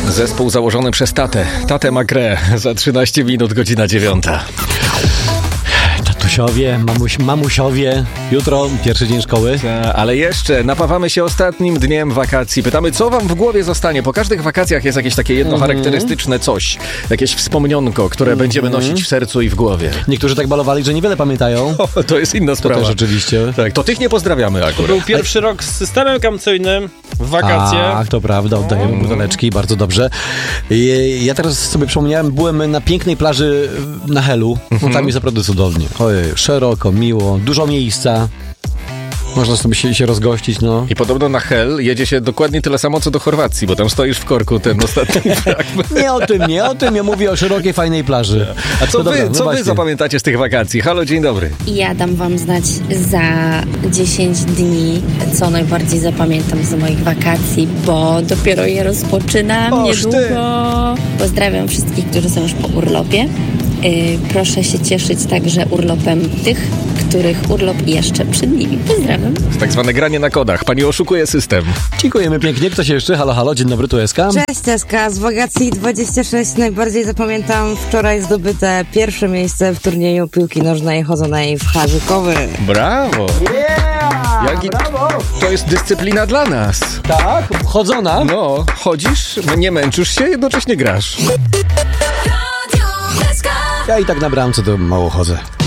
Zespół założony przez Tatę Magrę za 13 minut, godzina 9. Tatusiowie, mamusiowie, jutro pierwszy dzień szkoły. Ale jeszcze napawamy się ostatnim dniem wakacji. Pytamy, co wam w głowie zostanie? Po każdych wakacjach jest jakieś takie jedno charakterystyczne coś. Jakieś wspomnionko, które będziemy nosić w sercu i w głowie. Niektórzy tak balowali, że niewiele pamiętają. To jest inna sprawa. To też rzeczywiście. Tak, to tych nie pozdrawiamy akurat. Był pierwszy rok z systemem kamcyjnym w wakacje. Tak, to prawda, oddajemy buteleczki, bardzo dobrze. Ja teraz sobie przypomniałem, byłem na pięknej plaży na Helu. Tam jest naprawdę cudownie. Ojej, szeroko, miło, dużo miejsca. Można sobie się rozgościć, no. I podobno na Hel jedzie się dokładnie tyle samo, co do Chorwacji, bo tam stoisz w korku ten ostatni fragment. Nie o tym, ja mówię o szerokiej, fajnej plaży. A co, No dobra, co wy zapamiętacie z tych wakacji? Halo, dzień dobry. Ja dam wam znać za 10 dni, co najbardziej zapamiętam z moich wakacji, bo dopiero je rozpoczynam niedługo. Pozdrawiam wszystkich, którzy są już po urlopie. Proszę się cieszyć także urlopem tych, których urlop jeszcze przed nimi. Pozdrawiam. Tak zwane granie na kodach. Pani oszukuje system. Dziękujemy pięknie. Ktoś jeszcze? Halo, halo, dzień dobry, tu Eska. Cześć Eska, z wakacji 26 najbardziej zapamiętam wczoraj zdobyte pierwsze miejsce w turnieju piłki nożnej chodzonej w Harzykowy. Brawo! Brawo! To jest dyscyplina dla nas. Tak, chodzona. No, chodzisz, nie męczysz się, jednocześnie grasz. Ja i tak na bramce to mało chodzę.